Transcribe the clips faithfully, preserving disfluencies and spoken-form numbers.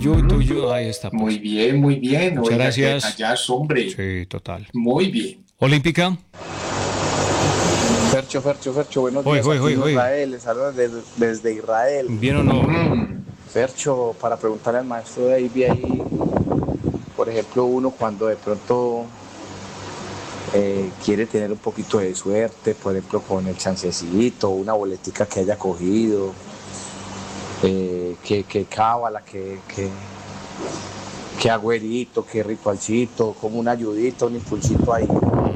tuyo, tuyo. Ahí está, pues. Muy bien, muy bien. Muchas Oiga, gracias. allá es hombre. Sí, total. Muy bien. Olímpica. Fercho, Fercho, Fercho, buenos Oye, días. oye, Aquí oye, en oye. Israel, les hablo desde, desde Israel. ¿Bien o no? Mm. Fercho, para preguntarle al maestro David ahí, por ejemplo, uno cuando de pronto eh, quiere tener un poquito de suerte, por ejemplo, con el chancecito, una boletica que haya cogido, eh, que, que cábala, que, que, que agüerito, que ritualcito, como una ayudita, un impulsito ahí.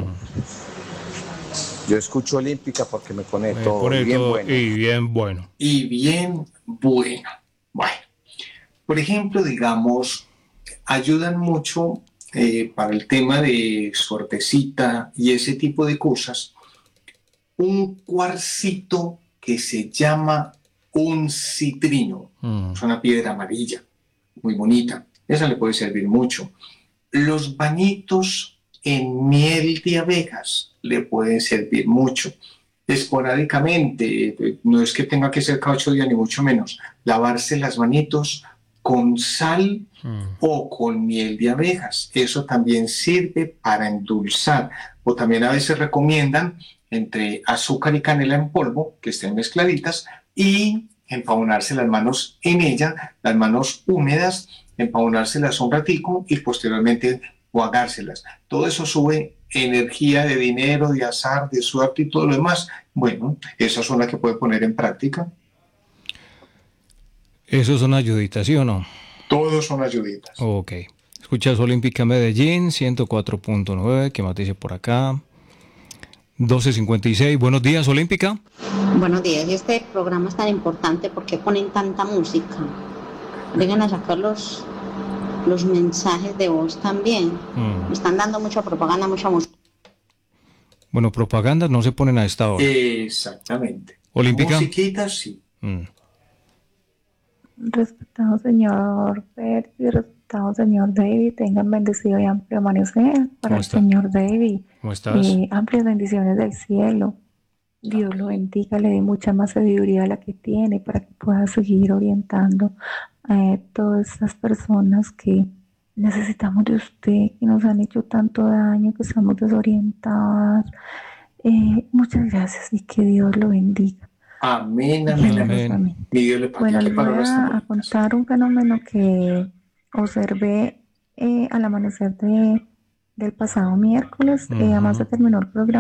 Yo escucho Olímpica porque me pone Me todo pone bien todo bueno. y bien bueno. Y bien bueno. Bueno, por ejemplo, digamos, ayudan mucho eh, para el tema de suertecita y ese tipo de cosas. Un cuarcito que se llama un citrino. Mm. Es una piedra amarilla, muy bonita. Esa le puede servir mucho. Los bañitos en miel de abejas le pueden servir mucho. Esporádicamente, no es que tenga que ser cada ocho días ni mucho menos, lavarse las manitos con sal Mm. o con miel de abejas. Eso también sirve para endulzar. O también a veces recomiendan entre azúcar y canela en polvo, que estén mezcladitas, y empavonarse las manos en ella, las manos húmedas, empavonárselas un ratico y posteriormente enjuagárselas. Todo eso sube energía de dinero, de azar, de suerte y todo lo demás. Bueno, esas son las que puede poner en práctica. ¿Eso es una ayudita, sí o no? Todos son ayuditas. Ok. Escuchas Olímpica Medellín, ciento cuatro punto nueve. ¿Qué más dice por acá? doce cincuenta y seis. Buenos días, Olímpica. Buenos días. Y este programa es tan importante, ¿por qué ponen tanta música? Vengan a sacar los, los mensajes de voz también. Mm. Me están dando mucha propaganda, mucha música. Bueno, propagandas no se ponen a esta hora. Exactamente. Olímpica. Musiquitas, sí. Mm. Respetado señor Percy, respetado señor David, tengan bendecido y amplio amanecer para el está? señor David. ¿Cómo estás? Eh, amplias bendiciones del cielo. Dios lo bendiga, le dé mucha más sabiduría a la que tiene para que pueda seguir orientando a todas estas personas que necesitamos de usted, que nos han hecho tanto daño, que estamos desorientadas. Eh, muchas gracias y que Dios lo bendiga. Amén, amén, amén. Amén. Mi Dios le pague. Bueno, Qué les voy palabras tan a, a bonitas. contar un fenómeno que observé eh, al amanecer de, del pasado miércoles. Eh, además Ujú. se terminó el programa.